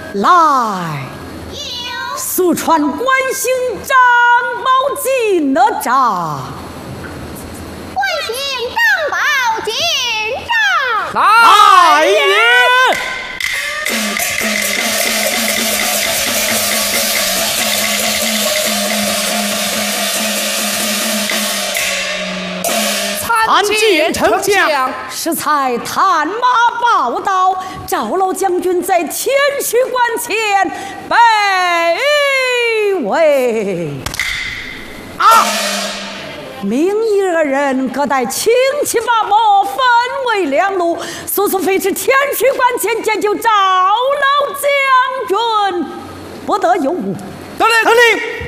来，速传关兴张宝进哪吒。 关兴张宝进帐。 来也！ 参见丞相， 适才探马报道，赵老将军在天师关前被围。名义二人各带轻骑马毛，分为两路，速速飞至天师关前解救赵老将军，不得有误。 得令。